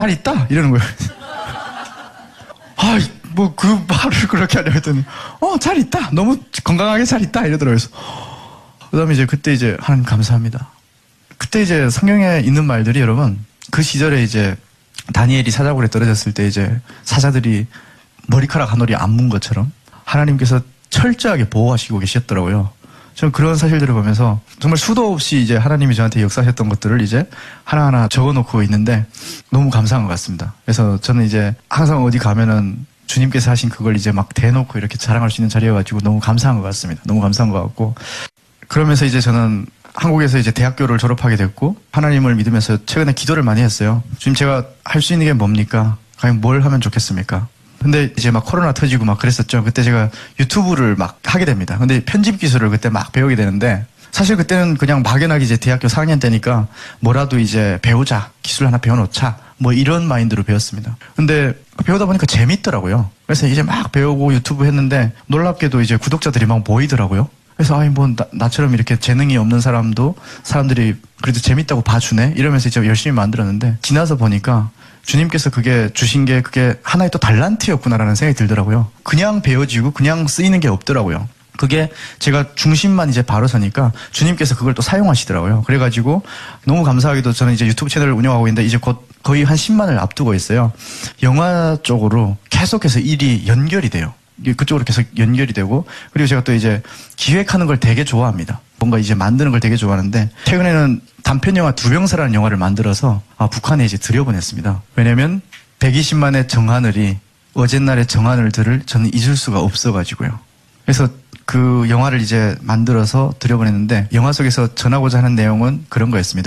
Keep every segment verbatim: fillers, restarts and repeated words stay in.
잘 있다 이러는 거예요. 아, 뭐 그 말을 그렇게 하려 했더니 어, 잘 있다. 너무 건강하게 잘 있다 이러더라고요. 그래서 그다음에 이제 그때 이제 하나님 감사합니다. 그때 이제 성경에 있는 말들이 여러분 그 시절에 이제 다니엘이 사자굴에 떨어졌을 때 이제 사자들이 머리카락 한 올이 안 문 것처럼 하나님께서 철저하게 보호하시고 계셨더라고요. 저는 그런 사실들을 보면서 정말 수도 없이 이제 하나님이 저한테 역사하셨던 것들을 이제 하나하나 적어놓고 있는데 너무 감사한 것 같습니다. 그래서 저는 이제 항상 어디 가면은 주님께서 하신 그걸 이제 막 대놓고 이렇게 자랑할 수 있는 자리여가지고 너무 감사한 것 같습니다. 너무 감사한 것 같고 그러면서 이제 저는 한국에서 이제 대학교를 졸업하게 됐고 하나님을 믿으면서 최근에 기도를 많이 했어요. 주님 제가 할 수 있는 게 뭡니까? 과연 뭘 하면 좋겠습니까? 근데 이제 막 코로나 터지고 막 그랬었죠. 그때 제가 유튜브를 막 하게 됩니다. 근데 편집 기술을 그때 막 배우게 되는데 사실 그때는 그냥 막연하게 이제 대학교 사 학년 때니까 뭐라도 이제 배우자, 기술 하나 배워놓자 뭐 이런 마인드로 배웠습니다. 근데 배우다 보니까 재밌더라고요. 그래서 이제 막 배우고 유튜브 했는데 놀랍게도 이제 구독자들이 막 모이더라고요. 그래서 아이 뭐 나, 나처럼 이렇게 재능이 없는 사람도 사람들이 그래도 재밌다고 봐주네 이러면서 이제 열심히 만들었는데 지나서 보니까 주님께서 그게 주신 게 그게 하나의 또 달란트였구나라는 생각이 들더라고요. 그냥 배워지고 그냥 쓰이는 게 없더라고요. 그게 제가 중심만 이제 바로 서니까 주님께서 그걸 또 사용하시더라고요. 그래가지고 너무 감사하게도 저는 이제 유튜브 채널을 운영하고 있는데 이제 곧 거의 한 십만을 앞두고 있어요. 영화 쪽으로 계속해서 일이 연결이 돼요. 그쪽으로 계속 연결이 되고 그리고 제가 또 이제 기획하는 걸 되게 좋아합니다. 뭔가 이제 만드는 걸 되게 좋아하는데 최근에는 단편 영화 두병사라는 영화를 만들어서 아, 북한에 이제 들여보냈습니다. 왜냐면 백이십만의 정하늘이 어젯날의 정하늘들을 저는 잊을 수가 없어가지고요. 그래서 그 영화를 이제 만들어서 들여보냈는데 영화 속에서 전하고자 하는 내용은 그런 거였습니다.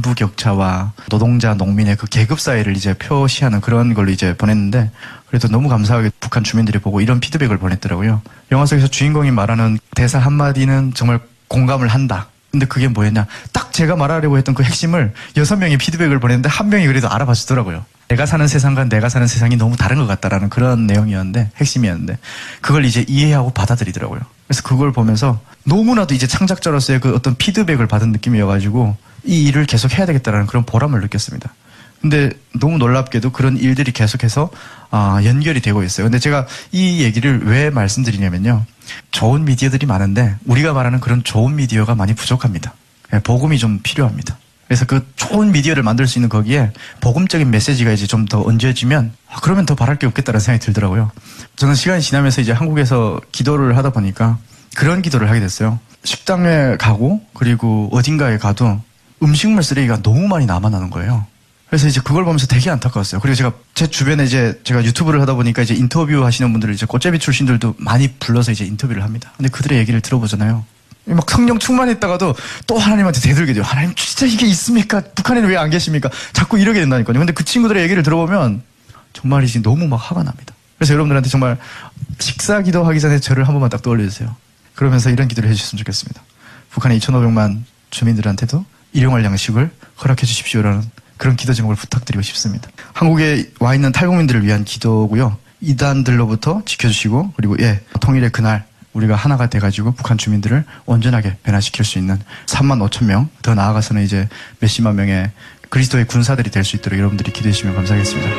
빈부격차와 노동자, 농민의 그 계급 사회를 이제 표시하는 그런 걸로 이제 보냈는데 그래도 너무 감사하게 북한 주민들이 보고 이런 피드백을 보냈더라고요. 영화 속에서 주인공이 말하는 대사 한마디는 정말 공감을 한다. 근데 그게 뭐였냐? 딱 제가 말하려고 했던 그 핵심을 여섯 명이 피드백을 보냈는데 한 명이 그래도 알아봐 주더라고요. 내가 사는 세상과 내가 사는 세상이 너무 다른 것 같다라는 그런 내용이었는데 핵심이었는데 그걸 이제 이해하고 받아들이더라고요. 그래서 그걸 보면서 너무나도 이제 창작자로서의 그 어떤 피드백을 받은 느낌이어가지고 이 일을 계속 해야 되겠다라는 그런 보람을 느꼈습니다. 근데 너무 놀랍게도 그런 일들이 계속해서 아, 연결이 되고 있어요. 근데 제가 이 얘기를 왜 말씀드리냐면요. 좋은 미디어들이 많은데 우리가 말하는 그런 좋은 미디어가 많이 부족합니다. 복음이 좀 필요합니다. 그래서 그 좋은 미디어를 만들 수 있는 거기에 복음적인 메시지가 이제 좀 더 얹어지면 아, 그러면 더 바랄 게 없겠다는 생각이 들더라고요. 저는 시간이 지나면서 이제 한국에서 기도를 하다 보니까 그런 기도를 하게 됐어요. 식당에 가고 그리고 어딘가에 가도 음식물 쓰레기가 너무 많이 남아나는 거예요. 그래서 이제 그걸 보면서 되게 안타까웠어요. 그리고 제가 제 주변에 이제 제가 유튜브를 하다 보니까 이제 인터뷰 하시는 분들을 이제 꽃제비 출신들도 많이 불러서 이제 인터뷰를 합니다. 근데 그들의 얘기를 들어보잖아요. 막 성령 충만했다가도 또 하나님한테 되돌게 돼요. 하나님 진짜 이게 있습니까? 북한에는 왜 안 계십니까? 자꾸 이러게 된다니까요. 근데 그 친구들의 얘기를 들어보면 정말이지 너무 막 화가 납니다. 그래서 여러분들한테 정말 식사 기도하기 전에 저를 한 번만 딱 떠올려주세요. 그러면서 이런 기도를 해주셨으면 좋겠습니다. 북한의 이천오백만 주민들한테도 일용할 양식을 허락해 주십시오라는 그런 기도 제목을 부탁드리고 싶습니다. 한국에 와 있는 탈북민들을 위한 기도고요. 이단들로부터 지켜주시고 그리고 예 통일의 그날 우리가 하나가 돼가지고 북한 주민들을 온전하게 변화시킬 수 있는 삼만 오천 명 더 나아가서는 이제 몇십만 명의 그리스도의 군사들이 될 수 있도록 여러분들이 기도해 주시면 감사하겠습니다.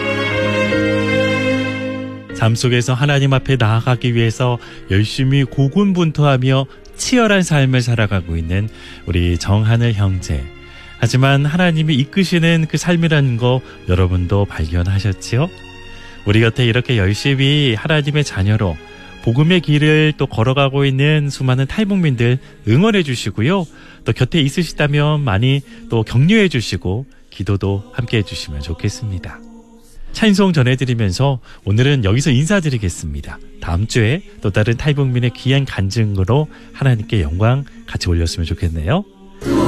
삶 속에서 하나님 앞에 나아가기 위해서 열심히 고군분투하며 치열한 삶을 살아가고 있는 우리 정하늘 형제. 하지만 하나님이 이끄시는 그 삶이라는 거 여러분도 발견하셨지요? 우리 곁에 이렇게 열심히 하나님의 자녀로 복음의 길을 또 걸어가고 있는 수많은 탈북민들 응원해 주시고요. 또 곁에 있으시다면 많이 또 격려해 주시고 기도도 함께 해 주시면 좋겠습니다. 찬송 전해드리면서 오늘은 여기서 인사드리겠습니다. 다음 주에 또 다른 탈북민의 귀한 간증으로 하나님께 영광 같이 올렸으면 좋겠네요.